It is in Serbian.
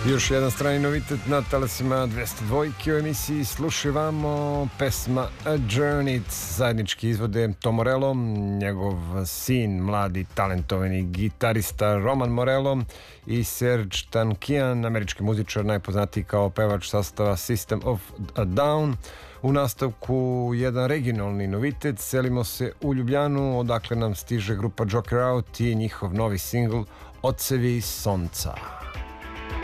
Još jedan strani novitet na talasima 202 u emisiji. Slušivamo pesma A Journey, zajednički izvode Tom Morello, njegov sin, mladi talentovani gitarista Roman Morello i Serge Tankian, američki muzičar najpoznatiji kao pevač sastava System of a Down. U nastavku jedan regionalni novitet, selimo se u Ljubljanu, odakle nam stiže grupa Joker Out i njihov novi singl Ocevi sonca.